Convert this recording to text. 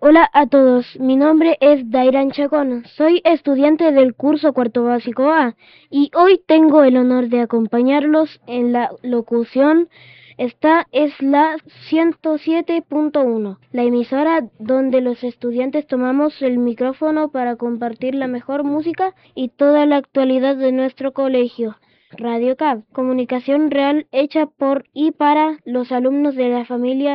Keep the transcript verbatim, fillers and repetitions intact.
Hola a todos, mi nombre es Dairan Chacón, soy estudiante del curso cuarto básico A y hoy tengo el honor de acompañarlos en la locución. Esta es la ciento siete punto uno, la emisora donde los estudiantes tomamos el micrófono para compartir la mejor música y toda la actualidad de nuestro colegio. Radio C A B, comunicación real hecha por y para los alumnos de la familia